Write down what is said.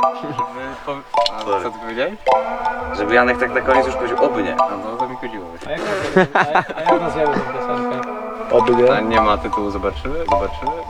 Co ty powiedziałeś? Żeby Janek tak na koniec już powiedział oby nie. No to mi chodziło. A jak nazwiemy tę piosenkę? Oby A nie ma tytułu, zobaczymy?